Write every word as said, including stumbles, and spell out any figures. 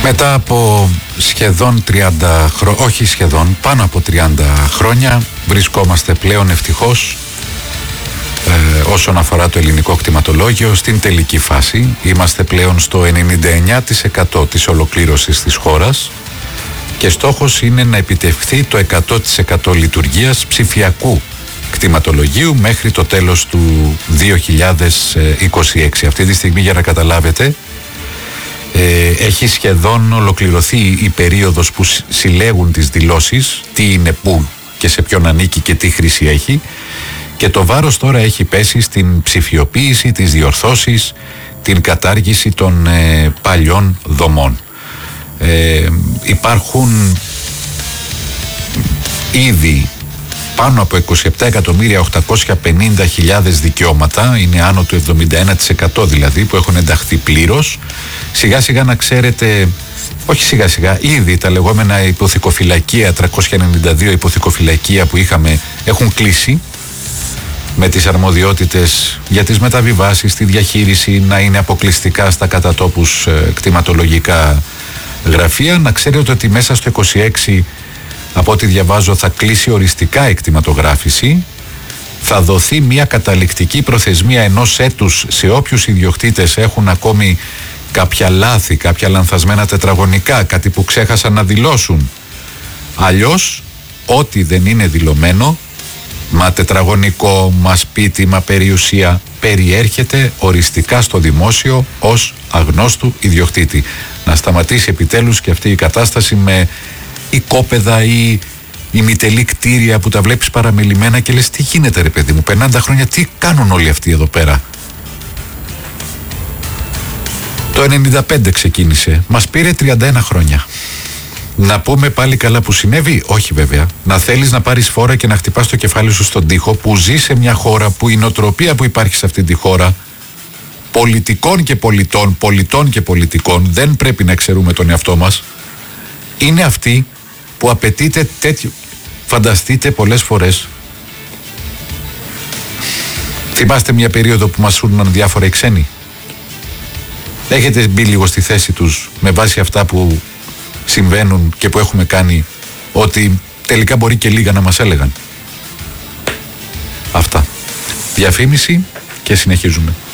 Μετά από σχεδόν τριάντα χρόνια, όχι σχεδόν, πάνω από τριάντα χρόνια βρισκόμαστε πλέον ευτυχώς ε, όσον αφορά το ελληνικό κτηματολόγιο στην τελική φάση. Είμαστε πλέον στο ενενήντα εννέα τοις εκατό της ολοκλήρωσης της χώρας και στόχος είναι να επιτευχθεί το εκατό τοις εκατό λειτουργίας ψηφιακού κτηματολογίου μέχρι το τέλος του δύο χιλιάδες είκοσι έξι. Αυτή τη στιγμή, για να καταλάβετε, Ε, έχει σχεδόν ολοκληρωθεί η περίοδος που συλλέγουν τις δηλώσεις, τι είναι πού και σε ποιον ανήκει και τι χρήση έχει, και το βάρος τώρα έχει πέσει στην ψηφιοποίηση, τις διορθώσεις, την κατάργηση των ε, παλιών δομών. Ε, υπάρχουν ήδη πάνω από είκοσι επτά εκατομμύρια οκτακόσιες πενήντα χιλιάδες δικαιώματα, είναι άνω του εβδομήντα ένα τοις εκατό δηλαδή, που έχουν ενταχθεί πλήρως. Σιγά σιγά, να ξέρετε, όχι σιγά σιγά, ήδη τα λεγόμενα υποθηκοφυλακεία, τριακόσια ενενήντα δύο υποθηκοφυλακεία που είχαμε, έχουν κλείσει με τις αρμοδιότητες για τις μεταβιβάσεις, τη διαχείριση να είναι αποκλειστικά στα κατατόπους ε, κτηματολογικά γραφεία. Να ξέρετε ότι μέσα στο είκοσι έξι, από ό,τι διαβάζω, θα κλείσει οριστικά η κτηματογράφηση. Θα δοθεί μια καταληκτική προθεσμία ενός έτους σε όποιους ιδιοκτήτες έχουν ακόμη κάποια λάθη, κάποια λανθασμένα τετραγωνικά, κάτι που ξέχασαν να δηλώσουν. Αλλιώς, ό,τι δεν είναι δηλωμένο, μα τετραγωνικό, μα σπίτι, μα περιουσία, περιέρχεται οριστικά στο δημόσιο ως αγνώστου ιδιοκτήτη. Να σταματήσει επιτέλους και αυτή η κατάσταση με οικόπεδα ή ημιτελή κτίρια που τα βλέπεις παραμελημένα και λες, τι γίνεται ρε παιδί μου, πενήντα χρόνια τι κάνουν όλοι αυτοί εδώ πέρα. Το ενενήντα πέντε ξεκίνησε, μας πήρε τριάντα ένα χρόνια. Να πούμε πάλι καλά που συνέβη? Όχι βέβαια. Να θέλεις να πάρεις φόρα και να χτυπάς το κεφάλι σου στον τοίχο, που ζει σε μια χώρα που η νοοτροπία που υπάρχει σε αυτή τη χώρα, πολιτικών και πολιτών, πολιτών και πολιτικών, δεν πρέπει να εξαιρούμε τον εαυτό μας, είναι αυτή που απαιτείται τέτοιο. Φανταστείτε πολλές φορές, θυμάστε μια περίοδο που μας σούρναν διάφορα οι ξένοι? Έχετε μπει λίγο στη θέση τους με βάση αυτά που συμβαίνουν και που έχουμε κάνει, ότι τελικά μπορεί και λίγα να μας έλεγαν? Αυτά. Διαφήμιση και συνεχίζουμε.